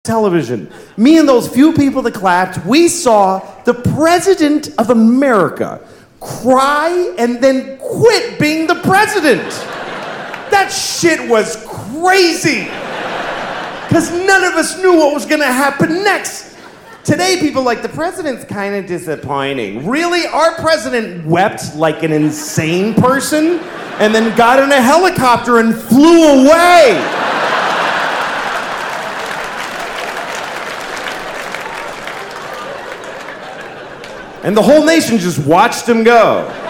television. Me and those few people that clapped, we saw the President of America cry and then quit being the president. That shit was crazy. Because none of us knew what was going to happen next. Today, people like, the president's kind of disappointing. Really? Our president wept like an insane person and then got in a helicopter and flew away. And the whole nation just watched him go.